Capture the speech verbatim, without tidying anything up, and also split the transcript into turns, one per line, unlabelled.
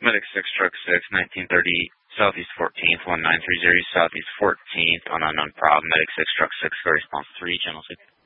Medic six, Truck six, nineteen thirty, Southeast fourteenth, one nine three zero, Southeast fourteenth, on unknown problem. Medic six, Truck six, for response three, Channel six.